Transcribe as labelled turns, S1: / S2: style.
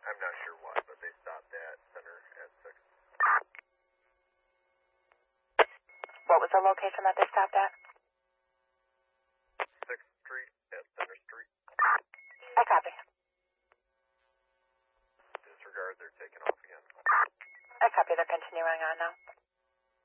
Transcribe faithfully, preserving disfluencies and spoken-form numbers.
S1: I'm not sure why, but they stopped at Center at sixth.
S2: What was the location that they stopped at?
S1: sixth Street at Center Street.
S2: I copy.
S1: Disregard, they're taking off again.
S2: I copy. They're continuing on now.